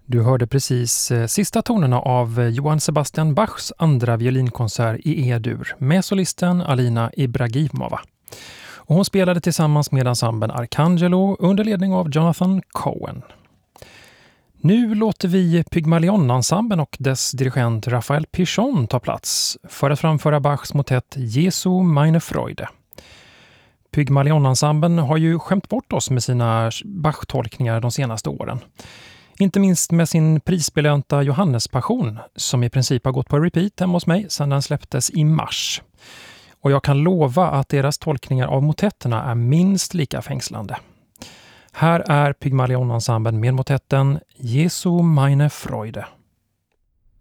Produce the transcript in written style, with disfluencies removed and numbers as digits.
Du hörde precis sista tonerna av Johann Sebastian Bachs andra violinkonsert i E-dur med solisten Alina Ibragimova. Och hon spelade tillsammans med ensemblen Arcangelo under ledning av Jonathan Cohen. Nu låter vi Pygmalion-ensemblen och dess dirigent Raphael Pichon ta plats för att framföra Bachs motett Jesu meine Freude. Pygmalion-ensemblen har ju skämt bort oss med sina Bach-tolkningar de senaste åren. Inte minst med sin prisbelönta Johannespassion som i princip har gått på repeat hemma hos mig sedan den släpptes i mars. Och jag kan lova att deras tolkningar av motetterna är minst lika fängslande. Här är Pygmalion-ensemblen med motetten Jesu meine Freude.